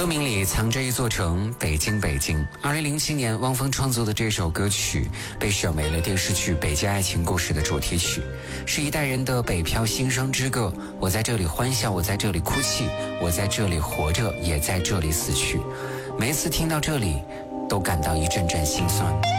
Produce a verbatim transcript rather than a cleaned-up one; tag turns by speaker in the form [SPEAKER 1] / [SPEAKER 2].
[SPEAKER 1] 歌名里藏着一座城，北京，北京。二零零七年，汪峰创作的这首歌曲被选为了电视剧《北京爱情故事》的主题曲，是一代人的北漂心声之歌。我在这里欢笑，我在这里哭泣，我在这里活着，也在这里死去。每一次听到这里，都感到一阵阵心酸。